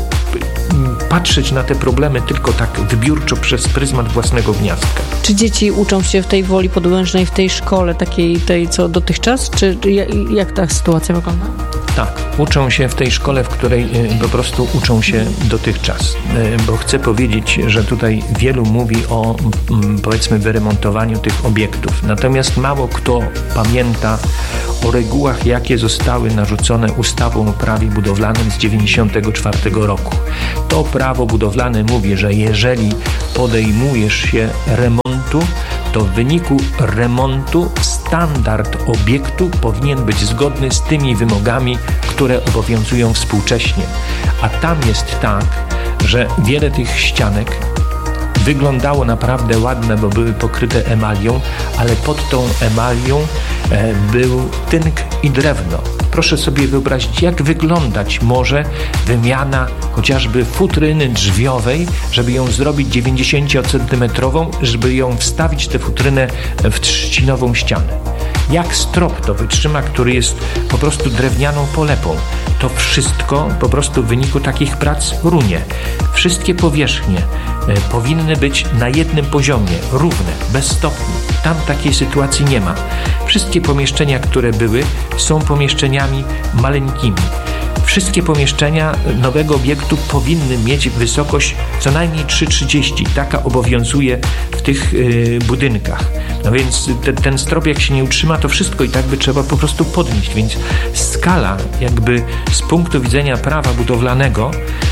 patrzeć na te problemy tylko tak wybiórczo przez pryzmat własnego gniazdka. Czy dzieci uczą się w tej Woli Podłężnej, w tej szkole takiej, tej co dotychczas? Czy jak ta sytuacja wygląda? Tak, uczą się w tej szkole, w której po prostu uczą się dotychczas. Bo chcę powiedzieć, że tutaj wielu mówi o powiedzmy wyremontowaniu tych obiektów. Natomiast mało kto pamięta o regułach, jakie zostały narzucone ustawą o prawie budowlanym z 1994 roku. To prawo budowlane mówi, że jeżeli podejmujesz się remontu, to w wyniku remontu standard obiektu powinien być zgodny z tymi wymogami, które obowiązują współcześnie. A tam jest tak, że wiele tych ścianek wyglądało naprawdę ładne, bo były pokryte emalią, ale pod tą emalią był tynk i drewno. Proszę sobie wyobrazić, jak wyglądać może wymiana chociażby futryny drzwiowej, żeby ją zrobić 90-centymetrową, żeby ją wstawić tę futrynę w trzcinową ścianę. Jak strop to wytrzyma, który jest po prostu drewnianą polepą. To wszystko po prostu w wyniku takich prac runie. Wszystkie powierzchnie powinny być na jednym poziomie, równe, bez stopni. Tam takiej sytuacji nie ma. Wszystkie pomieszczenia, które były, są pomieszczeniami maleńkimi. Wszystkie pomieszczenia nowego obiektu powinny mieć wysokość co najmniej 3,30. Taka obowiązuje w tych budynkach. No więc ten strop jak się nie utrzyma, to wszystko i tak by trzeba po prostu podnieść. Więc skala jakby z punktu widzenia prawa budowlanego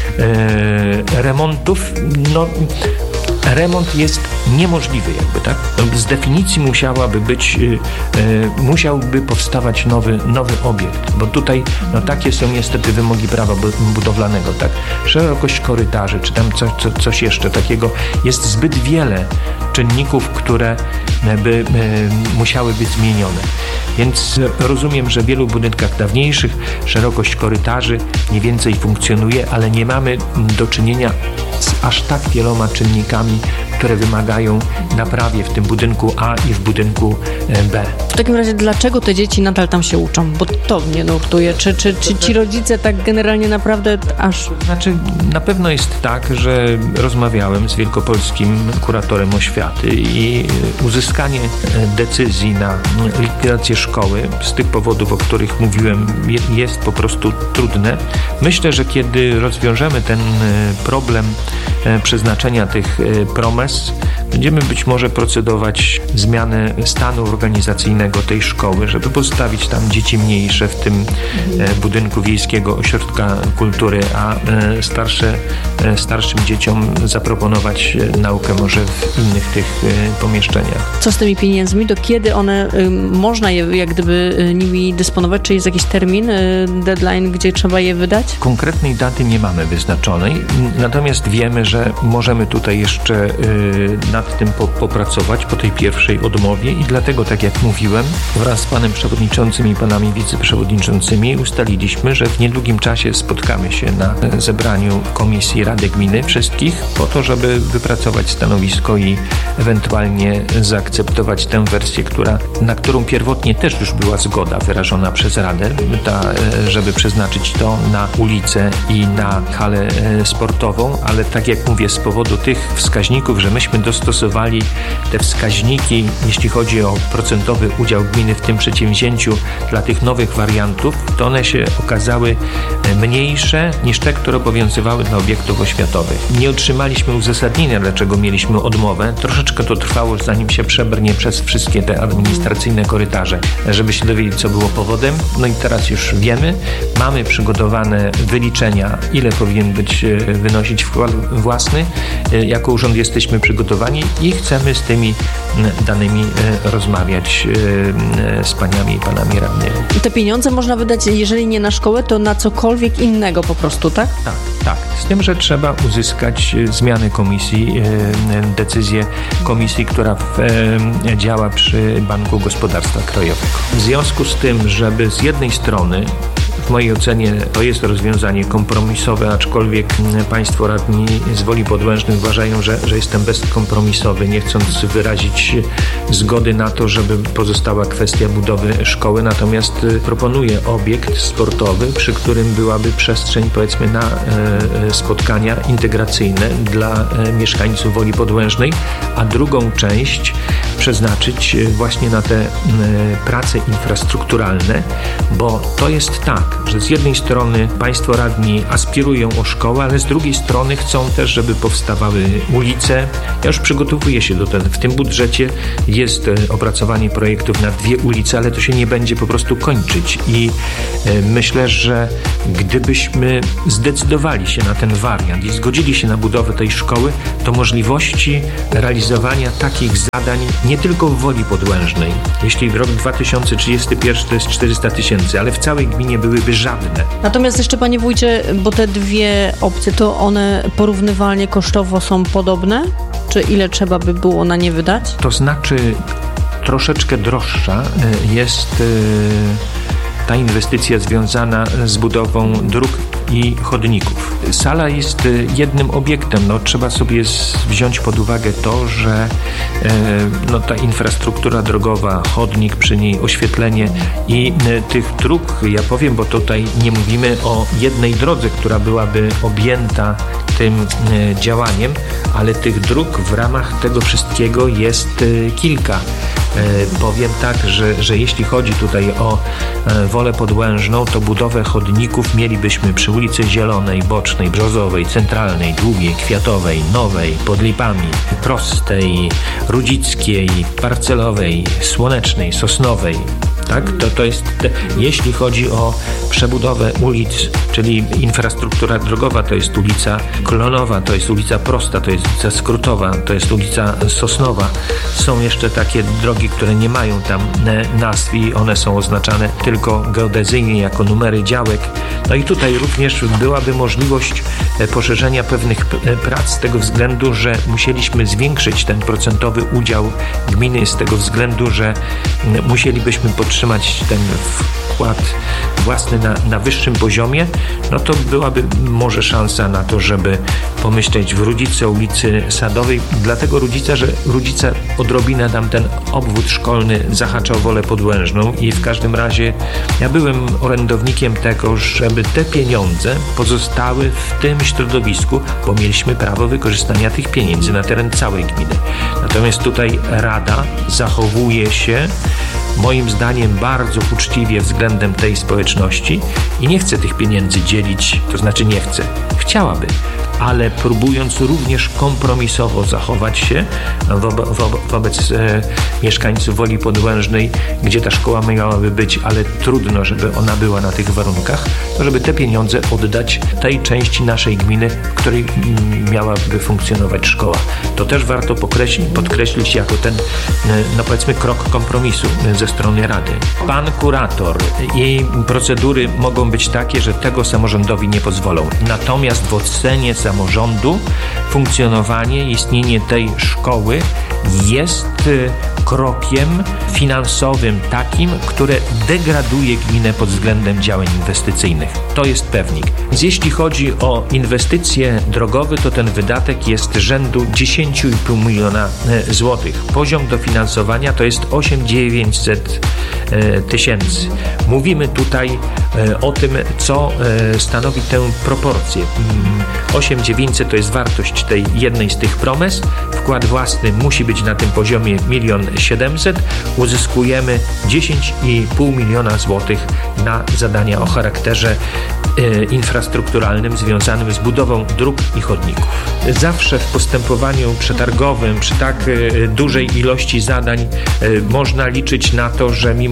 remontów, remont jest niemożliwy jakby, tak? Z definicji musiałby powstawać nowy obiekt, bo tutaj takie są niestety wymogi prawa budowlanego, tak? Szerokość korytarzy, czy tam coś jeszcze takiego. Jest zbyt wiele czynników, które by musiały być zmienione. Więc rozumiem, że w wielu budynkach dawniejszych szerokość korytarzy mniej więcej funkcjonuje, ale nie mamy do czynienia z aż tak wieloma czynnikami, które wymagają naprawy w tym budynku A i w budynku B. W takim razie dlaczego te dzieci nadal tam się uczą? Bo to mnie nurtuje. Czy ci rodzice tak generalnie naprawdę aż... Znaczy, na pewno jest tak, że rozmawiałem z wielkopolskim kuratorem oświaty i uzyskanie decyzji na likwidację szkoły z tych powodów, o których mówiłem, jest po prostu trudne. Myślę, że kiedy rozwiążemy ten problem przeznaczenia tych promes, będziemy być może procedować zmianę stanu organizacyjnego tej szkoły, żeby postawić tam dzieci mniejsze w tym budynku Wiejskiego Ośrodka Kultury, a starszym dzieciom zaproponować naukę może w innych tych pomieszczeniach. Co z tymi pieniędzmi? Do kiedy one można je jak gdyby nimi dysponować? Czy jest jakiś termin, deadline, gdzie trzeba je wydać? Konkretnej daty nie mamy wyznaczonej, natomiast wiemy, że możemy tutaj jeszcze nad tym popracować po tej pierwszej odmowie i dlatego, tak jak mówiłem, wraz z panem przewodniczącym i panami wiceprzewodniczącymi ustaliliśmy, że w niedługim czasie spotkamy się na zebraniu Komisji Rady Gminy wszystkich po to, żeby wypracować stanowisko i ewentualnie zaakceptować tę wersję, na którą pierwotnie też już była zgoda wyrażona przez Radę, żeby przeznaczyć to na ulicę i na halę sportową, ale tak jak mówię, z powodu tych wskaźników, że myśmy dostosowali te wskaźniki, jeśli chodzi o procentowy udział gminy w tym przedsięwzięciu dla tych nowych wariantów, to one się okazały mniejsze niż te, które obowiązywały dla obiektów oświatowych. Nie otrzymaliśmy uzasadnienia, dlaczego mieliśmy odmowę. Troszeczkę to trwało, zanim się przebrnie przez wszystkie te administracyjne korytarze, żeby się dowiedzieć, co było powodem. No i teraz już wiemy. Mamy przygotowane wyliczenia, ile powinien wynosić wkład własny. Jako urząd jesteśmy przygotowani i chcemy z tymi danymi rozmawiać z paniami i panami radnymi. Te pieniądze można wydać, jeżeli nie na szkołę, to na cokolwiek innego po prostu, tak? Tak. Z tym, że trzeba uzyskać zmianę komisji, decyzję komisji, która działa przy Banku Gospodarstwa Krajowego. W związku z tym, żeby z jednej strony, w mojej ocenie to jest rozwiązanie kompromisowe, aczkolwiek państwo radni z Woli Podłężnej uważają, że jestem bezkompromisowy, nie chcąc wyrazić zgody na to, żeby pozostała kwestia budowy szkoły, natomiast proponuję obiekt sportowy, przy którym byłaby przestrzeń, powiedzmy, na spotkania integracyjne dla mieszkańców Woli Podłężnej, a drugą część przeznaczyć właśnie na te prace infrastrukturalne, bo to jest tak, że z jednej strony państwo radni aspirują o szkołę, ale z drugiej strony chcą też, żeby powstawały ulice. Ja już przygotowuję się do tego. W tym budżecie jest opracowanie projektów na 2 ulice, ale to się nie będzie po prostu kończyć i myślę, że gdybyśmy zdecydowali się na ten wariant i zgodzili się na budowę tej szkoły, to możliwości realizowania takich zadań nie tylko w Woli Podłężnej, jeśli w rok 2031 to jest 400 000, ale w całej gminie byłyby żadne. Natomiast jeszcze, panie wójcie, bo te 2 opcje, to one porównywalnie kosztowo są podobne? Czy ile trzeba by było na nie wydać? To znaczy troszeczkę droższa jest ta inwestycja związana z budową dróg i chodników. Sala jest jednym obiektem. Trzeba sobie wziąć pod uwagę to, że ta infrastruktura drogowa, chodnik przy niej, oświetlenie i tych dróg, ja powiem, bo tutaj nie mówimy o jednej drodze, która byłaby objęta tym działaniem, ale tych dróg w ramach tego wszystkiego jest kilka. Powiem tak, że jeśli chodzi tutaj o Wolę Podłężną, to budowę chodników mielibyśmy przy ulicy Zielonej, Bocznej, Brzozowej, Centralnej, Długiej, Kwiatowej, Nowej, Pod Lipami, Prostej, Rudzickiej, Parcelowej, Słonecznej, Sosnowej. Tak? To jest, jeśli chodzi o przebudowę ulic, czyli infrastruktura drogowa, to jest ulica Klonowa, to jest ulica Prosta, to jest ulica Skrótowa, to jest ulica Sosnowa. Są jeszcze takie drogi, które nie mają tam nazw i one są oznaczane tylko geodezyjnie jako numery działek. I tutaj również byłaby możliwość poszerzenia pewnych prac z tego względu, że musieliśmy zwiększyć ten procentowy udział gminy, z tego względu, że musielibyśmy podtrzymać ten wkład własny na wyższym poziomie, to byłaby może szansa na to, żeby pomyśleć w Rudzice, ulicy Sadowej, dlatego Rudzica odrobinę tam ten obwód szkolny zahacza o Wolę Podłężną i w każdym razie ja byłem orędownikiem tego, żeby te pieniądze pozostały w tym środowisku, bo mieliśmy prawo wykorzystania tych pieniędzy na teren całej gminy. Natomiast tutaj Rada zachowuje się moim zdaniem bardzo uczciwie względem tej społeczności i nie chce tych pieniędzy dzielić, to znaczy nie chce, chciałaby, ale próbując również kompromisowo zachować się wobec mieszkańców Woli Podłężnej, gdzie ta szkoła miałaby być, ale trudno, żeby ona była na tych warunkach, to żeby te pieniądze oddać tej części naszej gminy, w której miałaby funkcjonować szkoła. To też warto podkreślić jako ten, powiedzmy, krok kompromisu ze strony Rady. Pan kurator i procedury mogą być takie, że tego samorządowi nie pozwolą. Natomiast w ocenie samorządu funkcjonowanie, istnienie tej szkoły jest krokiem finansowym takim, które degraduje gminę pod względem działań inwestycyjnych. To jest pewnik. Więc jeśli chodzi o inwestycje drogowe, to ten wydatek jest rzędu 10,5 miliona złotych. Poziom dofinansowania to jest 8,900 tysięcy. Mówimy tutaj o tym, co stanowi tę proporcję. 8,900 to jest wartość tej jednej z tych promes. Wkład własny musi być na tym poziomie 1 700 000. Uzyskujemy 10,5 miliona złotych na zadania o charakterze infrastrukturalnym związanym z budową dróg i chodników. Zawsze w postępowaniu przetargowym przy tak dużej ilości zadań można liczyć na to, że mimo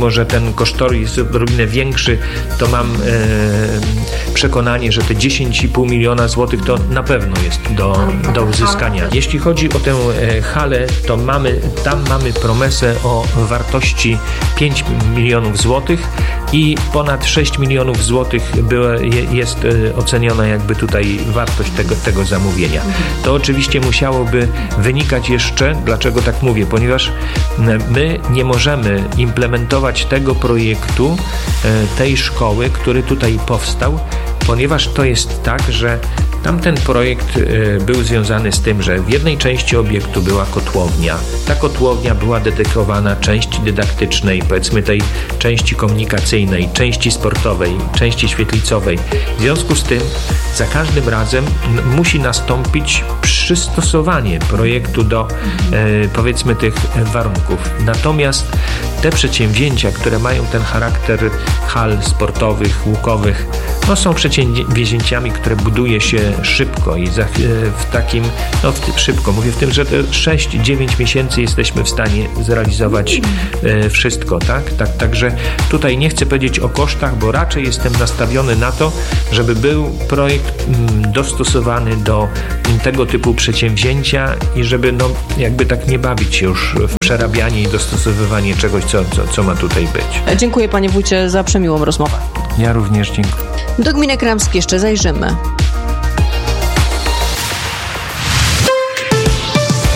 mimo że ten kosztorys jest odrobinę większy, to mam przekonanie, że te 10,5 miliona złotych to na pewno jest do uzyskania. Jeśli chodzi o tę halę, to tam mamy promesę o wartości 5 milionów złotych i ponad 6 milionów złotych jest oceniona jakby tutaj wartość tego zamówienia. To oczywiście musiałoby wynikać jeszcze, dlaczego tak mówię, ponieważ my nie możemy implementować tego projektu, tej szkoły, który tutaj powstał, ponieważ to jest tak, że tamten projekt był związany z tym, że w jednej części obiektu była kotłownia. Ta kotłownia była dedykowana części dydaktycznej, powiedzmy tej części komunikacyjnej, części sportowej, części świetlicowej. W związku z tym za każdym razem musi nastąpić przystosowanie projektu do powiedzmy tych warunków. Natomiast te przedsięwzięcia, które mają ten charakter hal sportowych, łukowych, są przedsięwzięciami, które buduje się szybko i w takim, szybko, mówię w tym, że 6-9 miesięcy jesteśmy w stanie zrealizować wszystko, tak? Także tutaj nie chcę powiedzieć o kosztach, bo raczej jestem nastawiony na to, żeby był projekt dostosowany do tego typu przedsięwzięcia i żeby jakby tak nie bawić się już w przerabianie i dostosowywanie czegoś, co ma tutaj być. Dziękuję panie wójcie za przemiłą rozmowę. Ja również dziękuję. Do gminy Kramsk jeszcze zajrzymy.